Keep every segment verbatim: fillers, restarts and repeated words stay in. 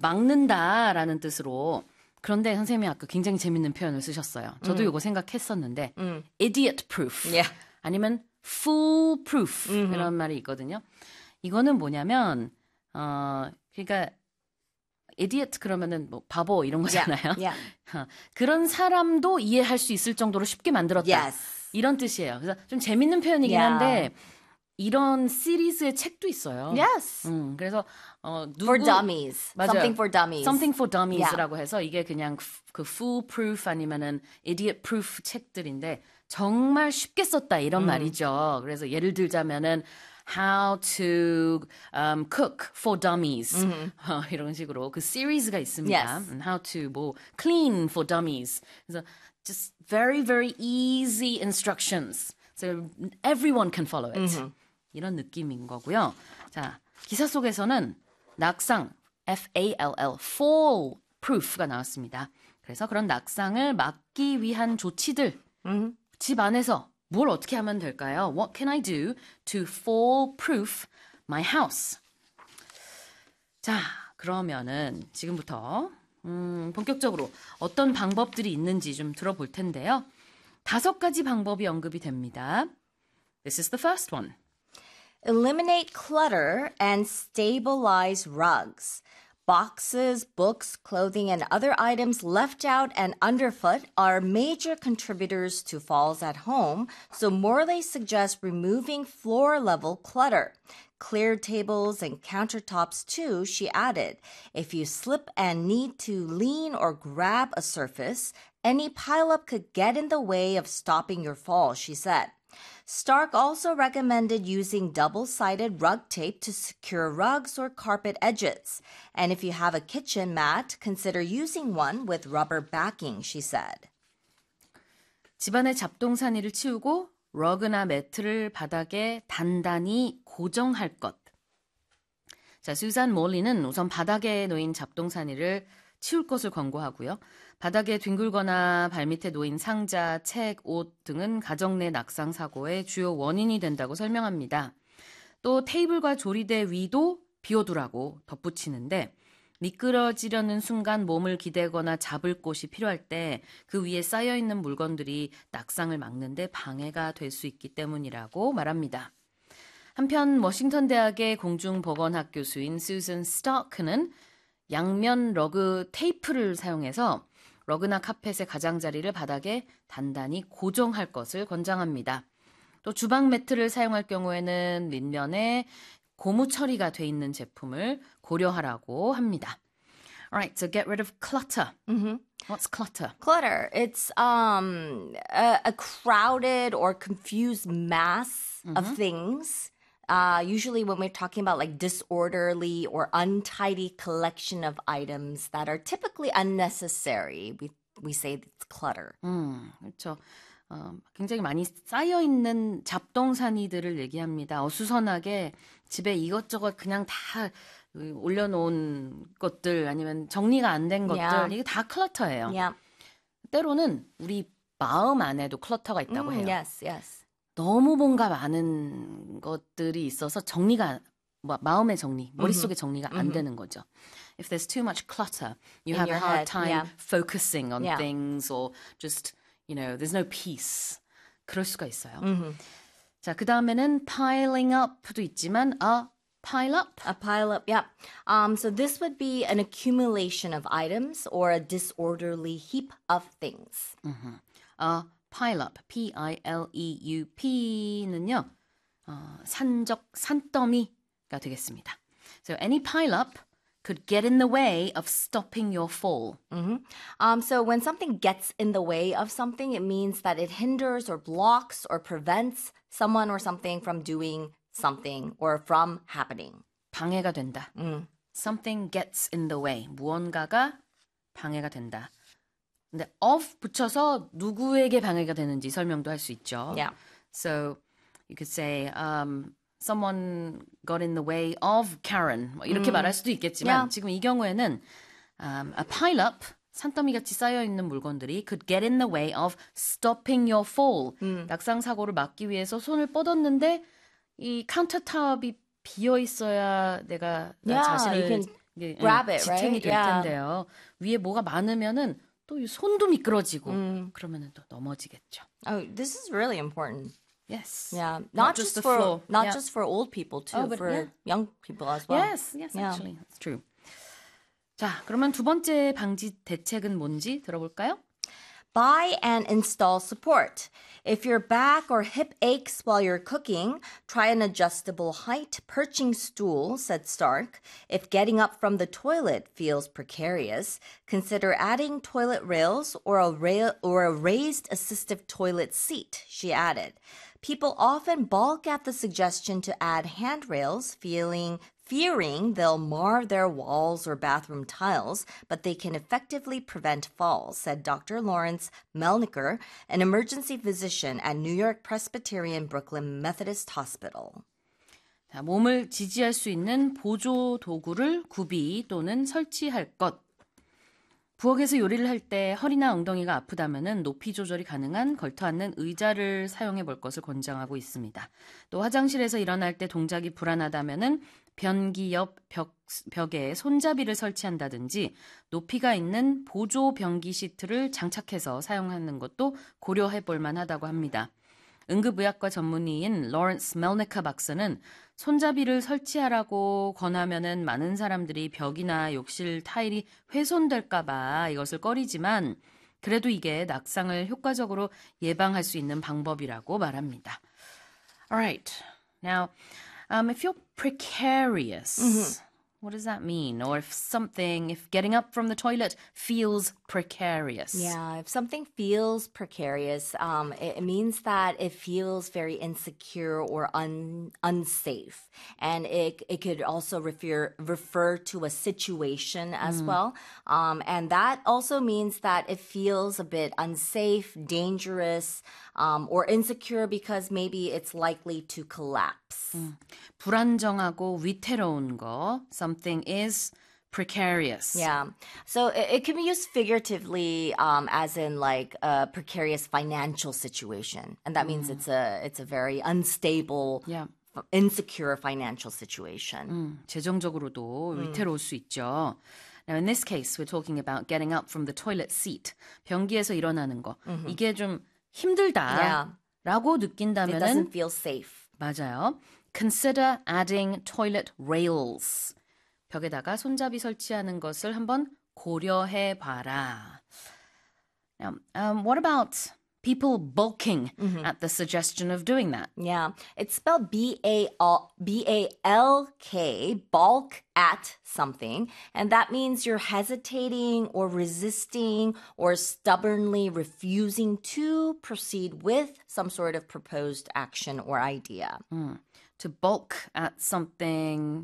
막는다라는 뜻으로. 그런데 선생님이 아까 굉장히 재밌는 표현을 쓰셨어요. 저도 음. 이거 생각했었는데 음. idiot proof Yeah. 아니면 fool proof 음흠. 이런 말이 있거든요. 이거는 뭐냐면 어 그러니까 idiot 그러면은 뭐 바보 이런 거잖아요. Yeah. 어, 그런 사람도 이해할 수 있을 정도로 쉽게 만들었다. Yes. 이런 뜻이에요. 그래서 좀 재밌는 표현이긴 Yeah. 한데 이런 시리즈의 책도 있어요. Yes. 음, 그래서 어, 누구, For dummies. 맞아요. Something for dummies. Something for dummies라고 Yeah. 해서 이게 그냥 그 fool proof 아니면은 idiot proof 책들인데 정말 쉽게 썼다 이런 음. 말이죠. 그래서 예를 들자면은 How to um, cook for dummies 음. 어, 이런 식으로 그 시리즈가 있습니다. Yes. How to 뭐 clean for dummies. 그래서 just very very easy instructions. So everyone can follow it. 음흠. 이런 느낌인 거고요. 자, 기사 속에서는 낙상 F A L L fall proof가 나왔습니다. 그래서 그런 낙상을 막기 위한 조치들 음. 집 안에서 뭘 어떻게 하면 될까요? What can I do to fall proof my house? 자, 그러면은 지금부터 음, 본격적으로 어떤 방법들이 있는지 좀 들어볼 텐데요. 다섯 가지 방법이 언급이 됩니다. This is the first one. Eliminate clutter and stabilize rugs. Boxes, books, clothing, and other items left out and underfoot are major contributors to falls at home, so Morley suggests removing floor-level clutter. Clear tables and countertops too, she added. If you slip and need to lean or grab a surface, any pileup could get in the way of stopping your fall, she said. Stark also recommended using double-sided rug tape to secure rugs or carpet edges. And if you have a kitchen mat, consider using one with rubber backing, she said. 집안의 잡동사니를 치우고 러그나 매트를 바닥에 단단히 고정할 것. 자, 수잔 몰리는 우선 바닥에 놓인 잡동사니를 치울 것을 권고하고요. 바닥에 뒹굴거나 발밑에 놓인 상자, 책, 옷 등은 가정 내 낙상 사고의 주요 원인이 된다고 설명합니다. 또 테이블과 조리대 위도 비워두라고 덧붙이는데 미끄러지려는 순간 몸을 기대거나 잡을 곳이 필요할 때 그 위에 쌓여있는 물건들이 낙상을 막는데 방해가 될 수 있기 때문이라고 말합니다. 한편 워싱턴 대학의 공중보건학 교수인 수잔 스타크는 양면 러그 테이프를 사용해서 러그나 카펫의 가장자리를 바닥에 단단히 고정할 것을 권장합니다. 또 주방 매트를 사용할 경우에는 밑면에 고무 처리가 돼 있는 제품을 고려하라고 합니다. Alright, so get rid of clutter. Mm-hmm. What's clutter? Clutter. It's um a, a crowded or confused mass Mm-hmm. of things. Uh, usually when we're talking about like disorderly or untidy collection of items that are typically unnecessary, we we say it's clutter. 음, 그렇죠. 어, 굉장히 많이 쌓여있는 잡동사니들을 얘기합니다. 어수선하게 집에 이것저것 그냥 다 올려놓은 것들 아니면 정리가 안 된 것들 Yeah. 이게 다 클러터예요. Yeah. 때로는 우리 마음 안에도 클러터가 있다고 Mm, 해요. yes, yes. 너무 뭔가 많은 것들이 있어서 정리가 뭐, 마음의 정리, 머릿속의 정리가 안 되는 거죠. If there's too much clutter, you In have a your hard head, time yeah. focusing on Yeah. things or just, you know, there's no peace. 그럴 수가 있어요. Mm-hmm. 자, 그 다음에는 piling up도 있지만 a pile up. A pile up, yeah. Um, so this would be an accumulation of items or a disorderly heap of things. a pile up, P I L E U P는요, 어, 산적, 산더미가 되겠습니다. So any pile up could get in the way of stopping your fall. Mm-hmm. Um, so when something gets in the way of something, it means that it hinders or blocks or prevents someone or something from doing something or from happening. 방해가 된다. 음. Something gets in the way. 무언가가 방해가 된다. 근데 of 붙여서 누구에게 방해가 되는지 설명도 할 수 있죠. Yeah. So you could say um, someone got in the way of Karen. 뭐 이렇게 음. 말할 수도 있겠지만 Yeah. 지금 이 경우에는 um, a pile up 산더미 같이 쌓여 있는 물건들이 could get in the way of stopping your fall. 음. 낙상 사고를 막기 위해서 손을 뻗었는데 이 카운터탑이 비어 있어야 내가 나 Yeah, 자신을 you can 이게 grab 예, it, 지탱이 right? 될 Yeah. 텐데요. 위에 뭐가 많으면은 또 이 손도 미끄러지고 그러면은 또 넘어지겠죠. Oh, this is really important. Yes. Yeah, Not not, just just, the for floor. not Yeah. just for old people too, Oh, but for yeah. young people as well. Yes, yes, Yeah. actually, that's true. 자, 그러면 두 번째 방지 대책은 뭔지 들어볼까요? Buy and install support. If your back or hip aches while you're cooking, try an adjustable height perching stool, said Stark. If getting up from the toilet feels precarious, consider adding toilet rails or a rail or a raised assistive toilet seat, she added. People often balk at the suggestion to add handrails, feeling fearing they'll mar their walls or bathroom tiles, but they can effectively prevent falls, said Doctor Lawrence Melnicker, an emergency physician at New York Presbyterian Brooklyn Methodist Hospital. 자, 몸을 지지할 수 있는 보조 도구를 구비 또는 설치할 것. 부엌에서 요리를 할 때 허리나 엉덩이가 아프다면은 높이 조절이 가능한 걸터 앉는 의자를 사용해 볼 것을 권장하고 있습니다. 또 화장실에서 일어날 때 동작이 불안하다면은 변기 옆 벽, 벽에 손잡이를 설치한다든지 높이가 있는 보조 변기 시트를 장착해서 사용하는 것도 고려해 볼 만하다고 합니다. 응급의학과 전문의인 로렌스 멜네카 박사는 손잡이를 설치하라고 권하면은 많은 사람들이 벽이나 욕실 타일이 훼손될까 봐 이것을 꺼리지만 그래도 이게 낙상을 효과적으로 예방할 수 있는 방법이라고 말합니다. Alright. Now, um, if you're precarious, mm-hmm. what does that mean? Or if something, if getting up from the toilet feels precarious. Yeah, if something feels precarious, um, it, it means that it feels very insecure or un, unsafe. And it, it could also refer, refer to a situation as mm. well. Um, and that also means that it feels a bit unsafe, dangerous, um, or insecure because maybe it's likely to collapse. 음, 불안정하고 위태로운 거. Something is precarious. Yeah. So it, it can be used figuratively, um, as in like a precarious financial situation. And that means mm. it's a it's a very unstable, yeah. insecure financial situation. 음, 재정적으로도 음. 위태로울 수 있죠. Now in this case, we're talking about getting up from the toilet seat. 변기에서 일어나는 거. Mm-hmm. 이게 좀 힘들다라고 yeah. 느낀다면은 It doesn't feel safe. 맞아요. Consider adding toilet rails. 벽에다가 손잡이 설치하는 것을 한번 고려해 봐라. Now, um, what about people balking mm-hmm. at the suggestion of doing that? Yeah, it's spelled B A L K, balk at something. And that means you're hesitating or resisting or stubbornly refusing to proceed with some sort of proposed action or idea. 음, to balk at something,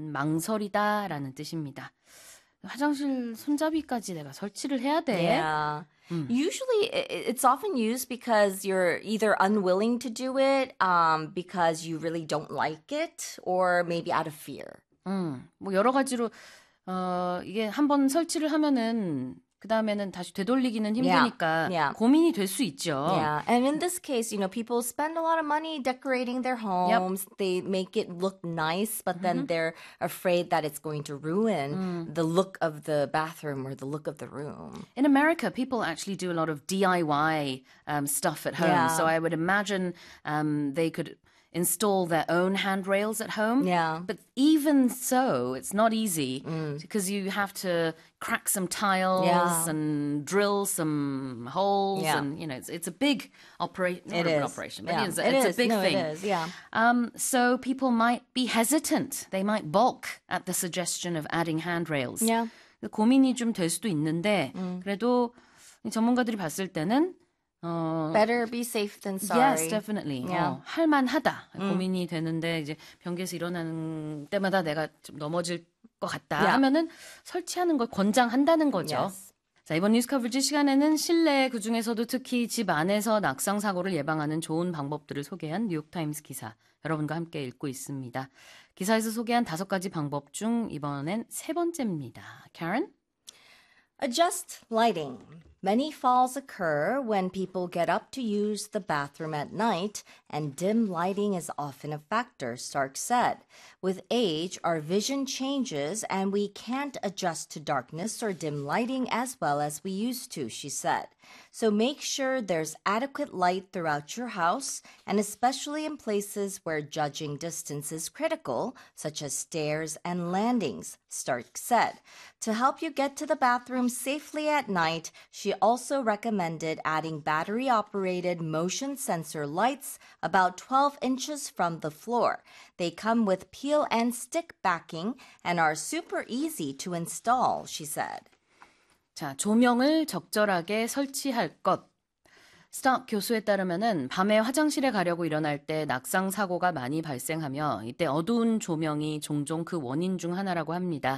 망설이다라는 뜻입니다. 화장실 손잡이까지 내가 설치를 해야 돼. Yeah. Mm. Usually it's often used because you're either unwilling to do it, um, because you really don't like it, or maybe out of fear. 음, 뭐 여러 가지로 어, 이게 한번 설치를 하면은 그 다음에는 다시 되돌리기는 힘드니까 yeah, yeah. 고민이 될 수 있죠. Yeah, and in this case, you know, people spend a lot of money decorating their homes. Yep. They make it look nice, but then mm-hmm. they're afraid that it's going to ruin mm. the look of the bathroom or the look of the room. In America, people actually do a lot of D I Y um, stuff at home. Yeah. So I would imagine um, they could install their own handrails at home. Yeah. But even so, it's not easy mm. because you have to crack some tiles yeah. and drill some holes. Yeah. And, you know, it's, it's a big operation. It is. operation, but yeah. it is, it it's is. a big no, thing. It is, yeah. Um, so people might be hesitant. They might balk at the suggestion of adding handrails. Yeah. 고민이 좀 될 수도 있는데 음. 그래도 전문가들이 봤을 때는 어, Better be safe than sorry. Yes, definitely. Yeah. 어, 할만하다. 음. 고민이 되는데 이제 변기에서 일어나는 때마다 내가 좀 넘어질 것 같다 Yeah. 하면은 설치하는 걸 권장한다는 거죠. Yes. 자, 이번 뉴스 커버지 시간에는 실내 그중에서도 특히 집 안에서 낙상 사고를 예방하는 좋은 방법들을 소개한 뉴욕타임스 기사 여러분과 함께 읽고 있습니다. 기사에서 소개한 다섯 가지 방법 중 이번엔 세 번째입니다. Karen? Adjust lighting. Many falls occur when people get up to use the bathroom at night, and dim lighting is often a factor, Stark said. With age, our vision changes and we can't adjust to darkness or dim lighting as well as we used to, she said. So make sure there's adequate light throughout your house, and especially in places where judging distance is critical, such as stairs and landings, Stark said. To help you get to the bathroom safely at night, she also recommended adding battery-operated motion sensor lights about twelve inches from the floor. They come with peel and stick backing and are super easy to install, she said. 자, 조명을 적절하게 설치할 것. 스탁 교수에 따르면은 밤에 화장실에 가려고 일어날 때 낙상 사고가 많이 발생하며 이때 어두운 조명이 종종 그 원인 중 하나라고 합니다.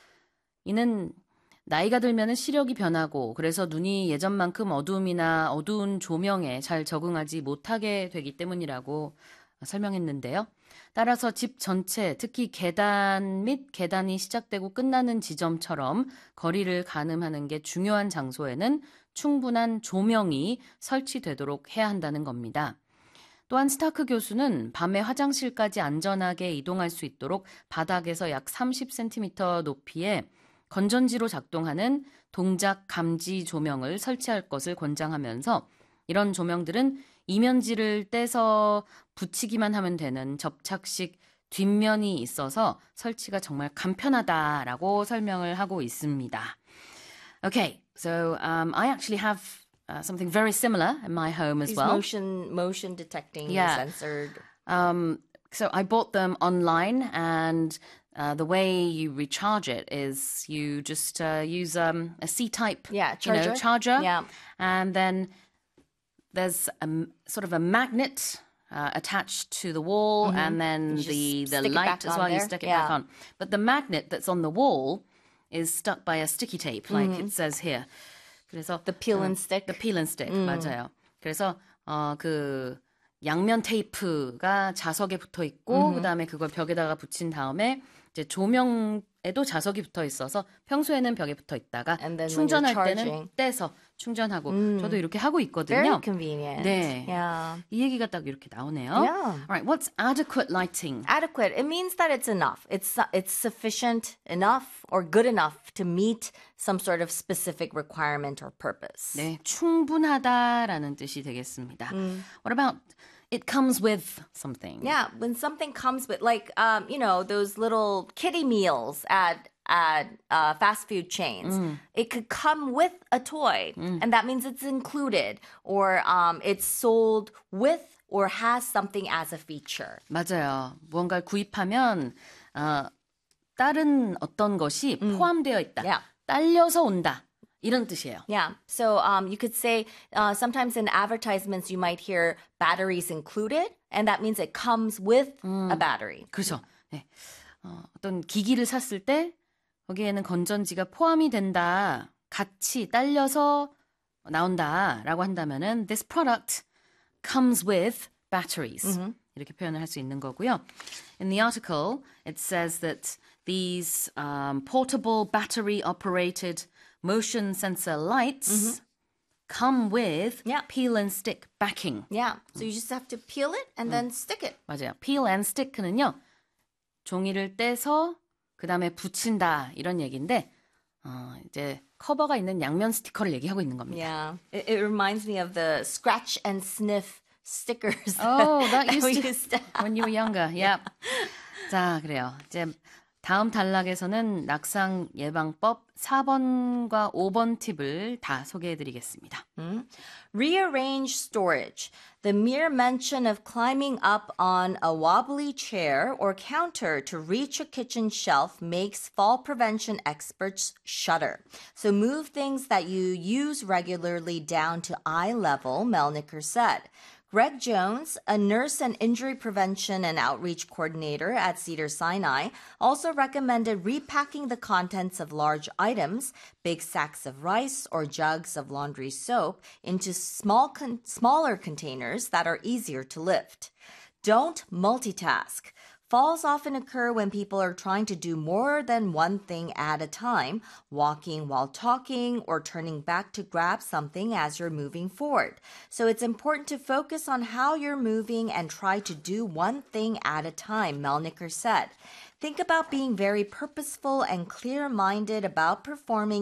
이는 나이가 들면은 시력이 변하고 그래서 눈이 예전만큼 어두움이나 어두운 조명에 잘 적응하지 못하게 되기 때문이라고 설명했는데요. 따라서 집 전체, 특히 계단 및 계단이 시작되고 끝나는 지점처럼 거리를 가늠하는 게 중요한 장소에는 충분한 조명이 설치되도록 해야 한다는 겁니다. 또한 스타크 교수는 밤에 화장실까지 안전하게 이동할 수 있도록 바닥에서 약 삼십 센티미터 높이의 건전지로 작동하는 동작 감지 조명을 설치할 것을 권장하면서 이런 조명들은 이면지를 떼서 붙이기만 하면 되는 접착식 뒷면이 있어서 설치가 정말 간편하다라고 설명을 하고 있습니다. Okay, so um, I actually have uh, something very similar in my home as These well. motion motion detecting Yeah. censored. Um, so I bought them online, and uh, the way you recharge it is you just uh, use um, a C-type Yeah, you know, charger. charger, Yeah. and then there's a m- sort of a magnet uh, attached to the wall, and then You the just the stick it light back as on well. You there. stick it Yeah. back on, but the magnet that's on the wall is stuck by a sticky tape, like it says here. 그래서 The peel 어, and stick. The peel and stick 맞아요. 그래서 어, 그 양면 테이프가 자석에 붙어 있고 그다음에 그걸 벽에다가 붙인 다음에 이제 조명에도 자석이 붙어 있어서 평소에는 벽에 붙어 있다가 And then when 충전할 you're 때는 charging. 떼서 충전하고 저도 이렇게 하고 Very 있거든요. convenient. 네. Yeah. 이 얘기가 딱 이렇게 나오네요. Yeah. All right, what's adequate lighting? Adequate. It means that it's enough. It's it's sufficient enough or good enough to meet some sort of specific requirement or purpose. 네, 충분하다라는 뜻이 되겠습니다. What about it comes with something? Yeah, when something comes with like um, you know, those little kiddie meals at at uh, fast food chains, it could come with a toy, and that means it's included, or um, it's sold with or has something as a feature. 맞아요. 무언가를 구입하면 어, 다른 어떤 것이 포함되어 있다. Yeah. 딸려서 온다. 이런 뜻이에요. Yeah. So um, you could say uh, sometimes in advertisements you might hear batteries included, and that means it comes with a battery. 그렇죠. 네. 어, 어떤 기기를 샀을 때 거기에는 건전지가 포함이 된다. 같이 딸려서 나온다라고 한다면은 this product comes with batteries. 이렇게 표현을 할 수 있는 거고요. In the article, it says that these um, portable battery-operated motion sensor lights come with Yeah. peel and stick backing. Yeah. So you just have to peel it and then stick it. 맞아요. peel and stick는요. 종이를 떼서 그 다음에 붙인다 이런 얘기인데 어, 이제 커버가 있는 양면 스티커를 얘기하고 있는 겁니다. Yeah. It, it reminds me of the scratch and sniff stickers. Oh, that that used we to, used to have. when you were younger. Yeah. 자, 그래요. 이제 다음 단락에서는 낙상 예방법 사 번과 오 번 팁을 다 소개해드리겠습니다. Rearrange storage. The mere mention of climbing up on a wobbly chair or counter to reach a kitchen shelf makes fall prevention experts shudder. So move things that you use regularly down to eye level, Melnicker said. Greg Jones, a nurse and injury prevention and outreach coordinator at Cedars-Sinai, also recommended repacking the contents of large items, big sacks of rice or jugs of laundry soap, into small con- smaller containers that are easier to lift. Don't multitask. Falls often occur when people are trying to do more than one thing at a time, walking while talking, or turning back to grab something as you're moving forward. So it's important to focus on how you're moving and try to do one thing at a time, Melniker said. Think about being very purposeful and clear-minded about performing